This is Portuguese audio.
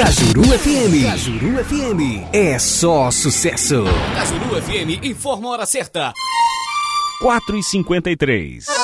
Cajuru FM. Cajuru FM. É só sucesso. Cajuru FM informa a hora certa. 4h53.